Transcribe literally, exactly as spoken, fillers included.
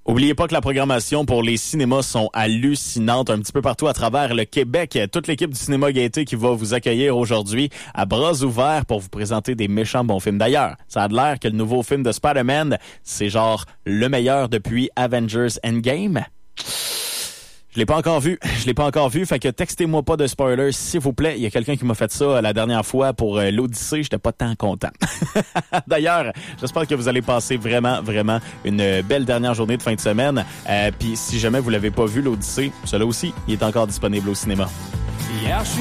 Oubliez pas que la programmation pour les cinémas sont hallucinantes un petit peu partout à travers le Québec. Toute l'équipe du Cinéma Gaieté qui va vous accueillir aujourd'hui à bras ouverts pour vous présenter des méchants bons films. D'ailleurs, ça a l'air que le nouveau film de Spider-Man, c'est genre le meilleur depuis Avengers Endgame. Je l'ai pas encore vu. Je l'ai pas encore vu. Fait que textez-moi pas de spoilers, s'il vous plaît. Il y a quelqu'un qui m'a fait ça la dernière fois pour euh, l'Odyssée. J'étais pas tant content. D'ailleurs, j'espère que vous allez passer vraiment, vraiment une belle dernière journée de fin de semaine. Euh, Puis si jamais vous l'avez pas vu, l'Odyssée, celui-là aussi, il est encore disponible au cinéma. Hier,